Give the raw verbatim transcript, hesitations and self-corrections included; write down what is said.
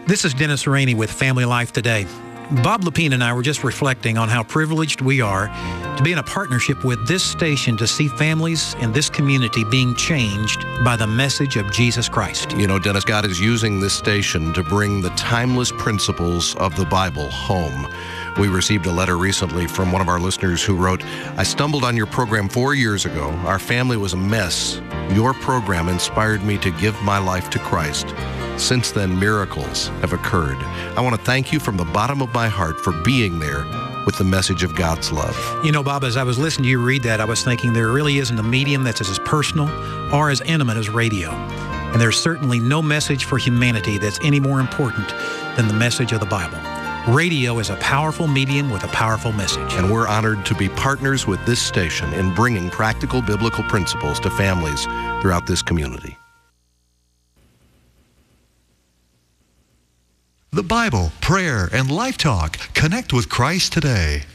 This is Dennis Rainey with Family Life Today. Bob Lepine and I were just reflecting on how privileged we are to be in a partnership with this station to see families in this community being changed by the message of Jesus Christ. You know, Dennis, God is using this station to bring the timeless principles of the Bible home. We received a letter recently from one of our listeners who wrote, I stumbled on your program four years ago. Our family was a mess. Your program inspired me to give my life to Christ. Since then, miracles have occurred. I want to thank you from the bottom of my heart for being there with the message of God's love. You know, Bob, as I was listening to you read that, I was thinking there really isn't a medium that's as personal or as intimate as radio. And there's certainly no message for humanity that's any more important than the message of the Bible. Radio is a powerful medium with a powerful message. And we're honored to be partners with this station in bringing practical biblical principles to families throughout this community. The Bible, prayer, and Life Talk. Connect with Christ today.